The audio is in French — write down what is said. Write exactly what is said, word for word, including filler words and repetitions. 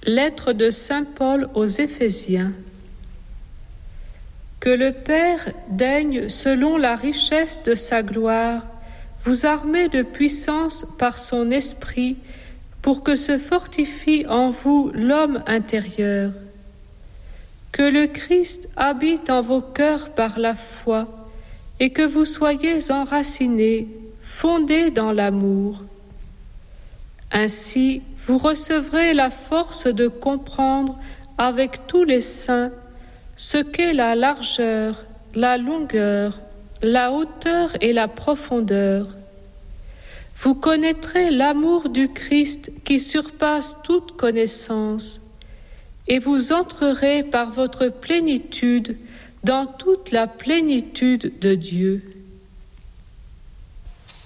Lettre de saint Paul aux Éphésiens. Que le Père daigne, selon la richesse de sa gloire, vous armer de puissance par son esprit, pour que se fortifie en vous l'homme intérieur. Que le Christ habite en vos cœurs par la foi, et que vous soyez enracinés, fondés dans l'amour. Ainsi, vous recevrez la force de comprendre avec tous les saints ce qu'est la largeur, la longueur, la hauteur et la profondeur. Vous connaîtrez l'amour du Christ qui surpasse toute connaissance, et vous entrerez par votre plénitude dans toute la plénitude de Dieu.